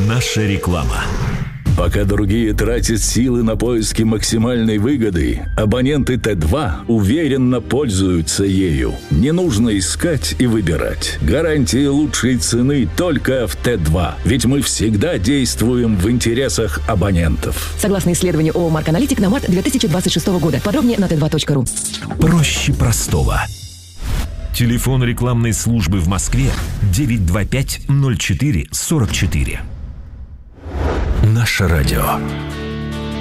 Наша реклама. Пока другие тратят силы на поиски максимальной выгоды, абоненты Т2 уверенно пользуются ею. Не нужно искать и выбирать. Гарантия лучшей цены только в Т2. Ведь мы всегда действуем в интересах абонентов. Согласно исследованию ООО «Марк Аналитик» на март 2026 года. Подробнее на t2.ru. Проще простого. Телефон рекламной службы в Москве 925-04-44. Наше радио.